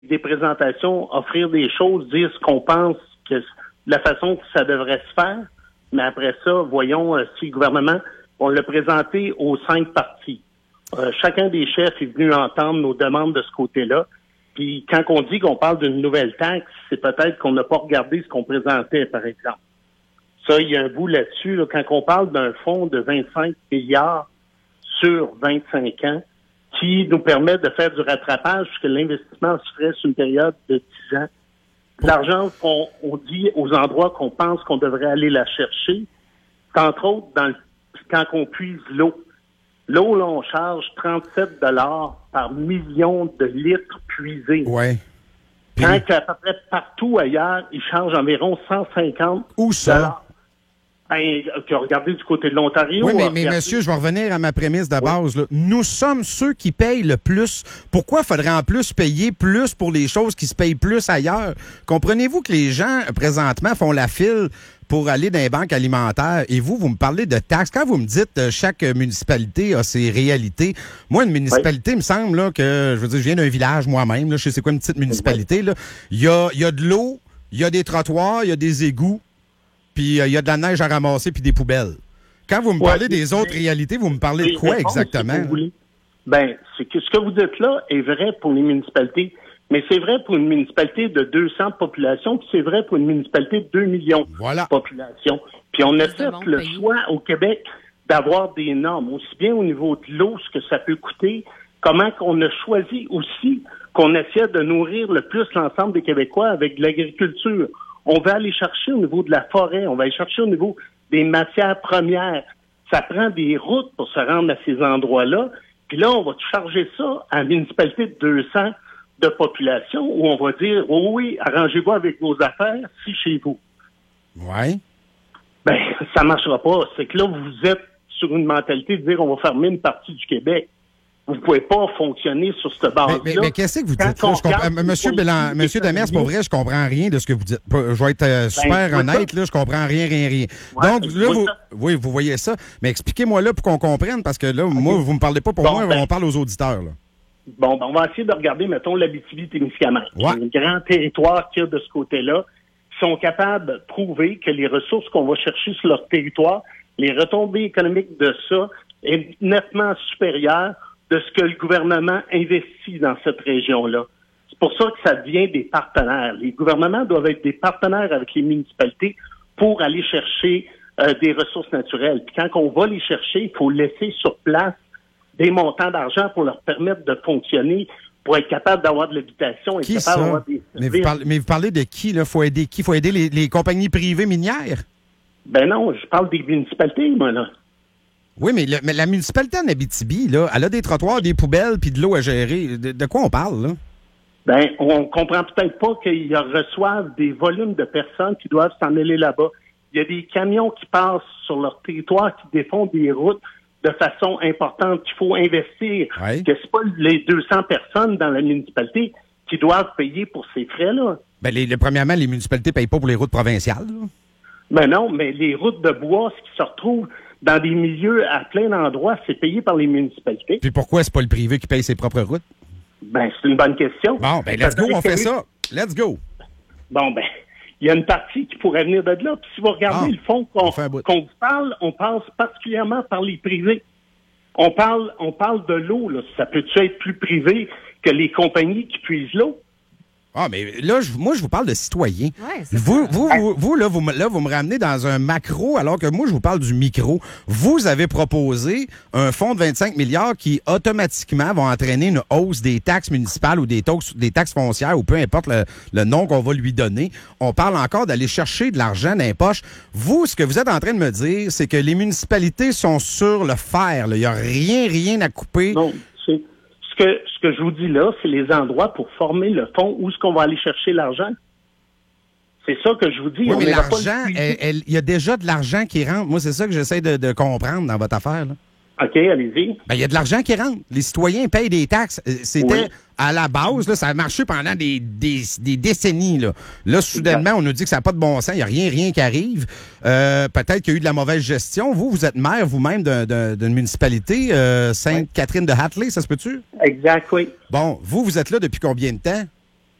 des présentations, offrir des choses, dire ce qu'on pense, que la façon que ça devrait se faire. Mais après ça, voyons si le gouvernement, on l'a présenté aux 5 partis. Chacun des chefs est venu entendre nos demandes de ce côté-là. Puis quand on dit qu'on parle d'une nouvelle taxe, c'est peut-être qu'on n'a pas regardé ce qu'on présentait, par exemple. Ça, il y a un bout là-dessus. Là, quand on parle d'un fonds de 25 milliards sur 25 ans qui nous permet de faire du rattrapage puisque l'investissement se ferait sur une période de 10 ans. L'argent qu'on dit aux endroits qu'on pense qu'on devrait aller la chercher, c'est entre autres quand on puise l'eau. L'eau, là, on charge 37 $ par million de litres puisés. Ouais. Puis... Quand à peu près partout ailleurs, ils chargent environ 150 $. Où ça? Regardez du côté de l'Ontario. Oui, mais monsieur, je vais revenir à ma prémisse de base. Là. Nous sommes ceux qui payent le plus. Pourquoi faudrait en plus payer plus pour les choses qui se payent plus ailleurs? Comprenez-vous que les gens, présentement, font la file pour aller dans les banques alimentaires et vous me parlez de taxes. Quand vous me dites chaque municipalité a ses réalités, moi, une municipalité, il me semble là, que, je veux dire, je viens d'un village moi-même, là, je sais c'est quoi une petite municipalité. Là. Il y a de l'eau, il y a des trottoirs, il y a des égouts, puis il y a de la neige à ramasser puis des poubelles. Quand vous me parlez des autres réalités, vous me parlez de quoi exactement? Ben, c'est que ce que vous dites là est vrai pour les municipalités, mais c'est vrai pour une municipalité de 200 populations, puis c'est vrai pour une municipalité de 2 millions de population. Puis on a fait le choix au Québec d'avoir des normes, aussi bien au niveau de l'eau, ce que ça peut coûter, comment qu'on a choisi aussi qu'on essaie de nourrir le plus l'ensemble des Québécois avec de l'agriculture. On va aller chercher au niveau de la forêt, on va aller chercher au niveau des matières premières. Ça prend des routes pour se rendre à ces endroits-là. Puis là, on va charger ça à une municipalité de 200 de population où on va dire, oh oui, arrangez-vous avec vos affaires, si chez vous. Oui. Ben, ça marchera pas. C'est que là, vous êtes sur une mentalité de dire, on va fermer une partie du Québec. Vous pouvez pas fonctionner sur cette base-là. Mais qu'est-ce que vous dites? Là, Monsieur Demers, pour vrai, je comprends rien de ce que vous dites. Je vais être super honnête, là, je comprends rien. Ouais, donc, là, vous voyez ça. Mais expliquez-moi là pour qu'on comprenne, parce que là, moi, vous me parlez pas pour moi, on parle aux auditeurs, là. Bon, on va essayer de regarder, mettons, l'Abitibi-Témiscamingue. Un grand territoire qu'il y a de ce côté-là. Ils sont capables de prouver que les ressources qu'on va chercher sur leur territoire, les retombées économiques de ça, est nettement supérieure de ce que le gouvernement investit dans cette région-là. C'est pour ça que ça devient des partenaires. Les gouvernements doivent être des partenaires avec les municipalités pour aller chercher des ressources naturelles. Puis quand on va les chercher, il faut laisser sur place des montants d'argent pour leur permettre de fonctionner, pour être capable d'avoir de l'habitation. Qui ça? Mais vous parlez de qui, là? Faut aider qui? Faut aider les compagnies privées minières? Ben non, je parle des municipalités, moi, là. Oui, mais la municipalité en Abitibi, là, elle a des trottoirs, des poubelles puis de l'eau à gérer. De quoi on parle, là? Ben, on comprend peut-être pas qu'ils reçoivent des volumes de personnes qui doivent s'en aller là-bas. Il y a des camions qui passent sur leur territoire, qui défont des routes de façon importante, qu'il faut investir. Oui. Que c'est pas les 200 personnes dans la municipalité qui doivent payer pour ces frais-là. Ben, premièrement, les municipalités payent pas pour les routes provinciales, là. Ben non, mais les routes de bois, ce qui se retrouve dans des milieux à plein d'endroits, c'est payé par les municipalités. Puis pourquoi c'est pas le privé qui paye ses propres routes? Ben, c'est une bonne question. Bon, ben, let's go, on fait ça. Let's go. Bon, ben, il y a une partie qui pourrait venir de là. Puis si vous regardez le fond qu'on vous parle, on passe particulièrement par les privés. On parle de l'eau, là. Ça peut-tu être plus privé que les compagnies qui puisent l'eau? Ah, mais là, moi, je vous parle de citoyens. Ouais, vous me ramenez dans un macro, alors que moi, je vous parle du micro. Vous avez proposé un fonds de 25 milliards qui, automatiquement, va entraîner une hausse des taxes municipales ou des taxes foncières, ou peu importe le nom qu'on va lui donner. On parle encore d'aller chercher de l'argent dans les poches. Vous, ce que vous êtes en train de me dire, c'est que les municipalités sont sur le fer. Il n'y a rien à couper. Non. Ce que je vous dis là, c'est les endroits pour former le fonds où est-ce qu'on va aller chercher l'argent. C'est ça que je vous dis. Oui, mais l'argent, il y a déjà de l'argent qui rentre. Moi, c'est ça que j'essaie de comprendre dans votre affaire, là. OK, allez-y. Ben, il y a de l'argent qui rentre. Les citoyens payent des taxes. C'était à la base, là, ça a marché pendant des décennies. Là, soudainement, on nous dit que ça n'a pas de bon sens. Il n'y a rien qui arrive. Peut-être qu'il y a eu de la mauvaise gestion. Vous êtes maire vous-même d'une municipalité, Sainte-Catherine de Hatley, ça se peut-tu? Exact, oui. Bon, vous êtes là depuis combien de temps?